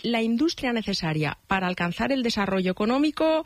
la industria necesaria para alcanzar el desarrollo económico,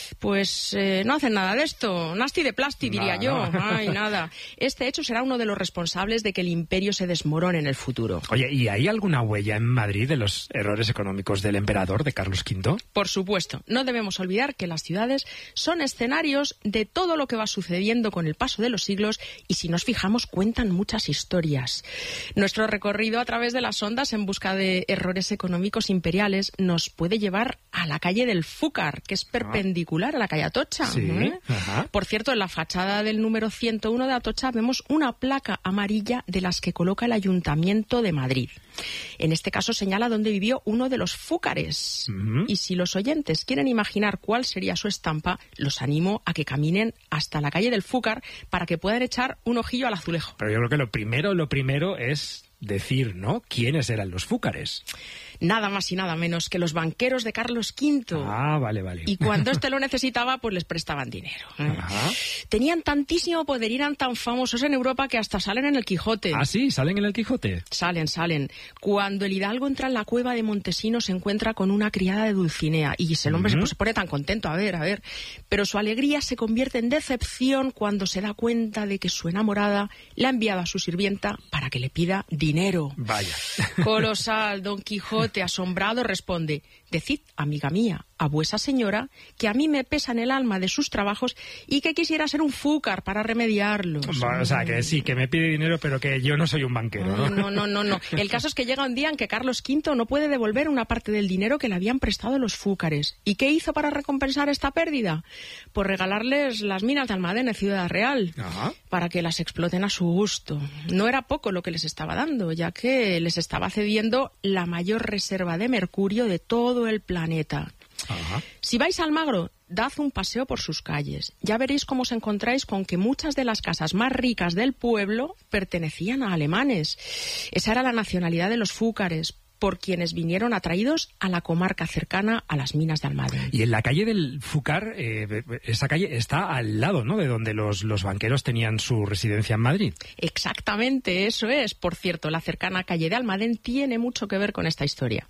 pues no hacen nada de esto. Nasti de plasti, diría yo. Ay, nada. Este hecho será uno de los responsables de que el imperio se desmorone en el futuro. Oye, ¿y hay alguna huella en Madrid de los errores económicos del emperador, de Carlos V? Por supuesto. No debemos olvidar que las ciudades son escenarios de todo lo que va sucediendo con el paso de los siglos y, si nos fijamos, cuentan muchas historias. Nuestro recorrido a través de las ondas en busca de errores económicos imperiales nos puede llevar a la calle del Fúcar, que es perpendicular a la calle Atocha. Sí. Por cierto, en la fachada del número 101 de Atocha vemos una placa amarilla de las que coloca el Ayuntamiento de Madrid. En este caso señala dónde vivió uno de los fúcares. Y si los oyentes quieren imaginar cuál sería su estampa, los animo a que caminen hasta la calle del Fúcar para que puedan echar un ojillo al azulejo. Pero yo creo que lo primero es decir, ¿no?, quiénes eran los fúcares. Nada más y nada menos que los banqueros de Carlos V. Ah, vale. Y cuando éste lo necesitaba, pues les prestaban dinero. Ajá. Tenían tantísimo poder, eran tan famosos en Europa que hasta salen en el Quijote. ¿Ah, sí? ¿Salen en el Quijote? Salen. Cuando el hidalgo entra en la cueva de Montesinos se encuentra con una criada de Dulcinea y el hombre se pone tan contento, a ver. Pero su alegría se convierte en decepción cuando se da cuenta de que su enamorada le ha enviado a su sirvienta para que le pida dinero. Vaya. Colosal, Don Quijote, asombrado, responde: decid, amiga mía, a vuesa señora que a mí me pesa en el alma de sus trabajos y que quisiera ser un fúcar para remediarlos. Bueno, o sea, que sí, que me pide dinero, pero que yo no soy un banquero, ¿no? No. El caso es que llega un día en que Carlos V no puede devolver una parte del dinero que le habían prestado los fúcares. ¿Y qué hizo para recompensar esta pérdida? Pues regalarles las minas de Almadén en Ciudad Real. Ajá. Para que las exploten a su gusto. No era poco lo que les estaba dando, ya que les estaba cediendo la mayor reserva de mercurio de todo el planeta. Ajá. Si vais a Almagro, dad un paseo por sus calles. Ya veréis cómo os encontráis con que muchas de las casas más ricas del pueblo pertenecían a alemanes. Esa era la nacionalidad de los fúcares, por quienes vinieron atraídos a la comarca cercana a las minas de Almadén. Y en la calle del Fúcar, esa calle está al lado, ¿no?, de donde los banqueros tenían su residencia en Madrid. Exactamente, eso es. Por cierto, la cercana calle de Almadén tiene mucho que ver con esta historia.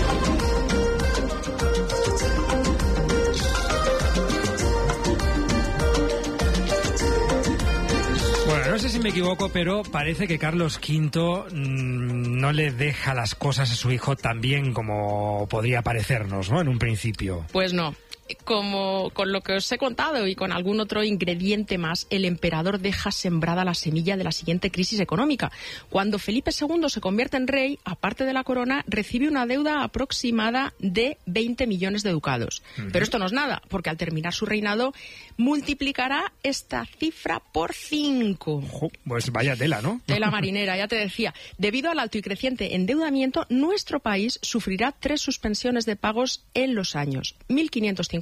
Bueno, no sé si me equivoco, pero parece que Carlos V no le deja las cosas a su hijo tan bien como podría parecernos, ¿no?, en un principio. Pues no. Como con lo que os he contado y con algún otro ingrediente más, el emperador deja sembrada la semilla de la siguiente crisis económica. Cuando Felipe II se convierte en rey, aparte de la corona, recibe una deuda aproximada de 20 millones de ducados. Pero esto no es nada, porque al terminar su reinado multiplicará esta cifra por 5. Pues vaya tela, ¿no? Tela marinera, ya te decía. Debido al alto y creciente endeudamiento, nuestro país sufrirá 3 suspensiones de pagos en los años 1557,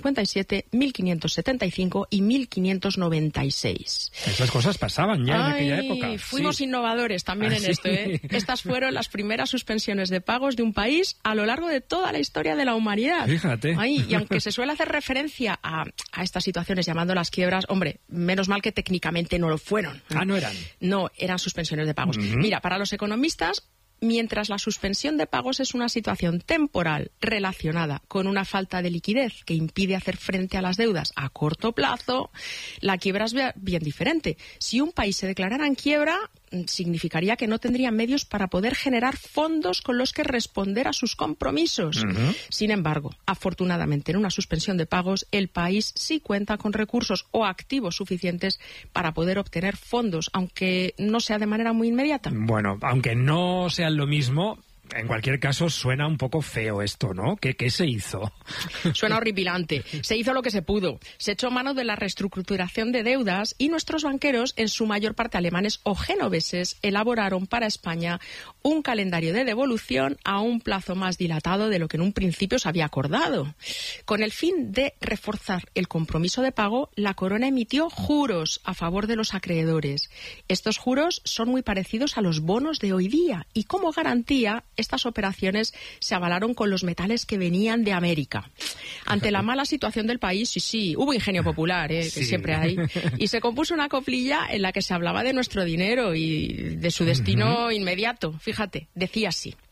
1575 y 1596. Esas cosas pasaban ya en aquella época. Fuimos innovadores también en esto, ¿eh? Estas fueron las primeras suspensiones de pagos de un país a lo largo de toda la historia de la humanidad. Fíjate. Y aunque se suele hacer referencia a estas situaciones llamándolas quiebras, hombre, menos mal que técnicamente no lo fueron. Ah, ¿no eran? No, eran suspensiones de pagos. Mira, para los economistas, mientras la suspensión de pagos es una situación temporal relacionada con una falta de liquidez que impide hacer frente a las deudas a corto plazo, la quiebra es bien diferente. Si un país se declarara en quiebra, significaría que no tendría medios para poder generar fondos con los que responder a sus compromisos. Sin embargo, afortunadamente, en una suspensión de pagos, el país sí cuenta con recursos o activos suficientes para poder obtener fondos, aunque no sea de manera muy inmediata. Bueno, aunque no sean lo mismo, en cualquier caso suena un poco feo esto, ¿no? ¿Qué se hizo? Suena horripilante. Se hizo lo que se pudo. Se echó mano de la reestructuración de deudas y nuestros banqueros, en su mayor parte alemanes o genoveses, elaboraron para España un calendario de devolución a un plazo más dilatado de lo que en un principio se había acordado. Con el fin de reforzar el compromiso de pago, la corona emitió juros a favor de los acreedores. Estos juros son muy parecidos a los bonos de hoy día y, como garantía, estas operaciones se avalaron con los metales que venían de América. Ante la mala situación del país, sí, hubo ingenio popular, que siempre hay, y se compuso una coplilla en la que se hablaba de nuestro dinero y de su destino inmediato. Fíjate, decía así: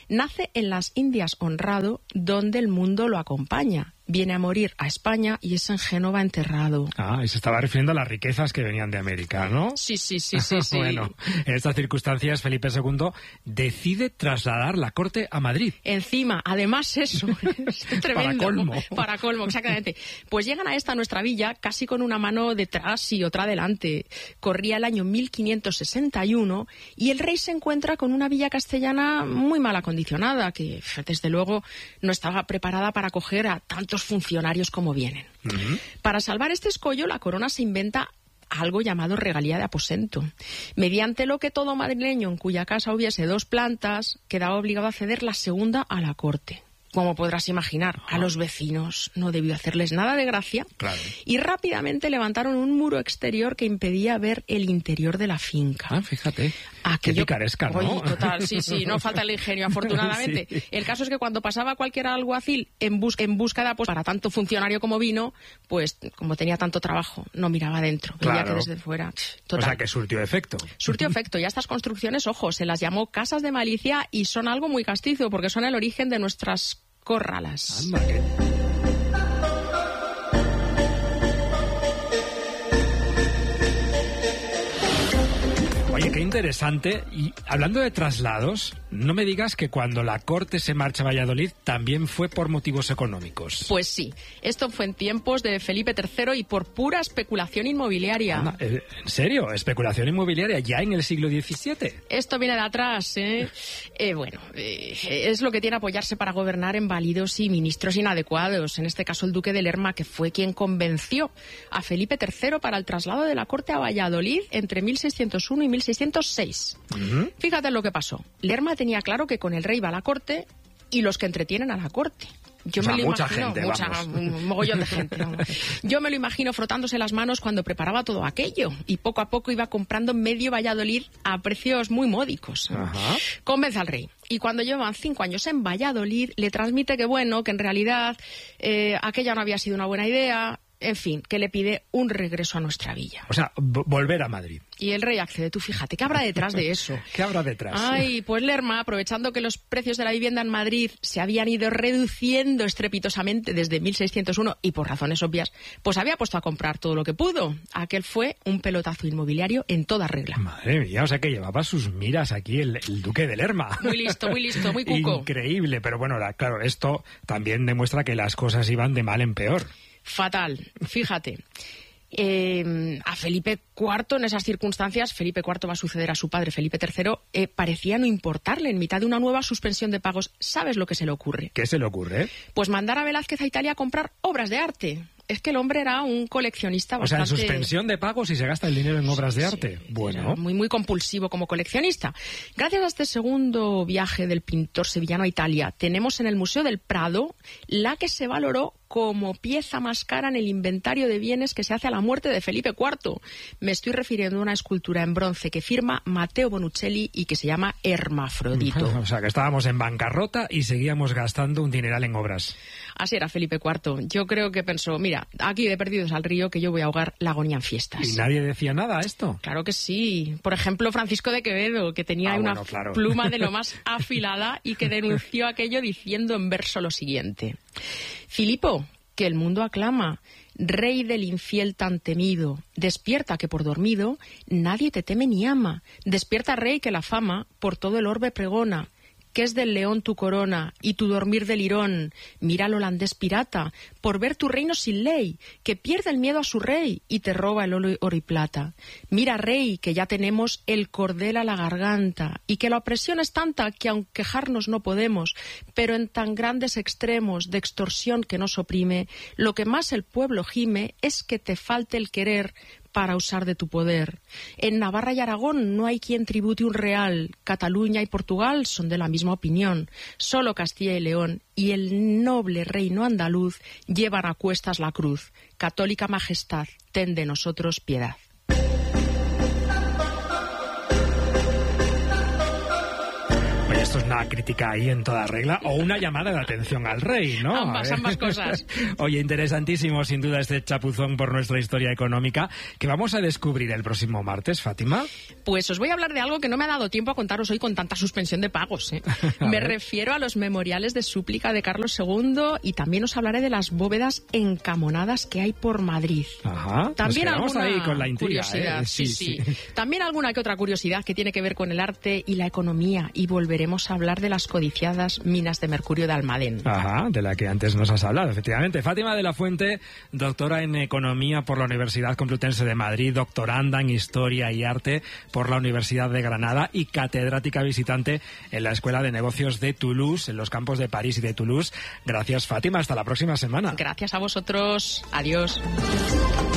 Nace en las Indias honrado, donde el mundo lo acompaña. Viene a morir a España y es en Génova enterrado. Y se estaba refiriendo a las riquezas que venían de América, ¿no? Sí. Bueno, en estas circunstancias Felipe II decide trasladar la corte a Madrid. Encima, además eso, es tremendo. Para colmo, exactamente. Pues llegan a esta nuestra villa casi con una mano detrás y otra delante. Corría el año 1561 y el rey se encuentra con una villa castellana muy mal acondicionada, que desde luego no estaba preparada para acoger a tantos funcionarios como vienen. Para salvar este escollo, la corona se inventa algo llamado regalía de aposento, mediante lo que todo madrileño en cuya casa hubiese 2 plantas quedaba obligado a ceder la segunda a la corte. Como podrás imaginar, a los vecinos no debió hacerles nada de gracia. Claro. Y rápidamente levantaron un muro exterior que impedía ver el interior de la finca. Fíjate. Qué picaresca, ¿no? Oye, total, sí, no falta el ingenio, afortunadamente. Sí. El caso es que cuando pasaba cualquier alguacil en busca de apoyo para tanto funcionario como vino, pues como tenía tanto trabajo, no miraba adentro, veía que desde fuera. Total. O sea, que surtió efecto. Surtió efecto, y a estas construcciones, ojo, se las llamó casas de malicia y son algo muy castizo, porque son el origen de nuestras corralas. Anda, Oye, qué interesante. Y hablando de traslados, no me digas que cuando la corte se marcha a Valladolid también fue por motivos económicos. Pues sí, esto fue en tiempos de Felipe III y por pura especulación inmobiliaria. ¿En serio? ¿Especulación inmobiliaria ya en el siglo XVII? Esto viene de atrás, ¿eh? Es lo que tiene apoyarse para gobernar en válidos y ministros inadecuados. En este caso el duque de Lerma, que fue quien convenció a Felipe III para el traslado de la corte a Valladolid entre 1601 y 1606. Fíjate en lo que pasó. Lerma tenía claro que con el rey va a la corte y los que entretienen a la corte. Mucha gente, un mogollón de gente. Yo me lo imagino frotándose las manos cuando preparaba todo aquello y poco a poco iba comprando medio Valladolid a precios muy módicos. Convence al rey. Y cuando llevan 5 años en Valladolid, le transmite que en realidad aquella no había sido una buena idea. En fin, que le pide un regreso a nuestra villa. O sea, volver a Madrid. Y el rey accede. Tú fíjate, ¿qué habrá detrás de eso? ¿Qué habrá detrás? Pues Lerma, aprovechando que los precios de la vivienda en Madrid se habían ido reduciendo estrepitosamente desde 1601 y por razones obvias, pues había puesto a comprar todo lo que pudo. Aquel fue un pelotazo inmobiliario en toda regla. Madre mía, o sea que llevaba sus miras aquí el duque de Lerma. Muy listo, muy cuco. Increíble, pero bueno, claro, esto también demuestra que las cosas iban de mal en peor. Fatal, fíjate. A Felipe IV, en esas circunstancias, Felipe IV va a suceder a su padre, Felipe III, parecía no importarle. En mitad de una nueva suspensión de pagos, ¿sabes lo que se le ocurre? ¿Qué se le ocurre? Pues mandar a Velázquez a Italia a comprar obras de arte. Es que el hombre era un coleccionista bastante... O sea, en suspensión de pagos y se gasta el dinero en obras de arte. Bueno. Muy compulsivo como coleccionista. Gracias a este segundo viaje del pintor sevillano a Italia, tenemos en el Museo del Prado la que se valoró como pieza más cara en el inventario de bienes que se hace a la muerte de Felipe IV. Me estoy refiriendo a una escultura en bronce que firma Matteo Bonuccelli y que se llama Hermafrodito. O sea, que estábamos en bancarrota y seguíamos gastando un dineral en obras. Así era Felipe IV. Yo creo que pensó, mira, aquí de perdidos al río que yo voy a ahogar la agonía en fiestas. ¿Y nadie decía nada a esto? Claro que sí. Por ejemplo, Francisco de Quevedo, que tenía una pluma de lo más afilada y que denunció aquello diciendo en verso lo siguiente. Filipo, que el mundo aclama, rey del infiel tan temido, despierta que por dormido nadie te teme ni ama. Despierta, rey, que la fama por todo el orbe pregona. Que es del león tu corona y tu dormir del lirón. Mira al holandés pirata, por ver tu reino sin ley, que pierde el miedo a su rey y te roba el oro y plata. Mira, rey, que ya tenemos el cordel a la garganta y que la opresión es tanta que aun quejarnos no podemos, pero en tan grandes extremos de extorsión que nos oprime, lo que más el pueblo gime es que te falte el querer para usar de tu poder. En Navarra y Aragón no hay quien tribute un real. Cataluña y Portugal son de la misma opinión. Solo Castilla y León y el noble reino andaluz llevan a cuestas la cruz. Católica majestad, ten de nosotros piedad. Esto es una crítica ahí en toda regla o una llamada de atención al rey, ¿no? Ambas cosas. Oye, interesantísimo sin duda este chapuzón por nuestra historia económica que vamos a descubrir el próximo martes, Fátima. Pues os voy a hablar de algo que no me ha dado tiempo a contaros hoy con tanta suspensión de pagos, ¿eh? Me refiero a los memoriales de súplica de Carlos II y también os hablaré de las bóvedas encamonadas que hay por Madrid. Ajá, también nos quedamos ahí con la intriga, curiosidad, sí. También alguna que otra curiosidad que tiene que ver con el arte y la economía, y volveremos a hablar de las codiciadas minas de mercurio de Almadén. Ajá, de la que antes nos has hablado, efectivamente. Fátima de la Fuente, doctora en Economía por la Universidad Complutense de Madrid, doctoranda en Historia y Arte por la Universidad de Granada y catedrática visitante en la Escuela de Negocios de Toulouse, en los campos de París y de Toulouse. Gracias, Fátima. Hasta la próxima semana. Gracias a vosotros. Adiós.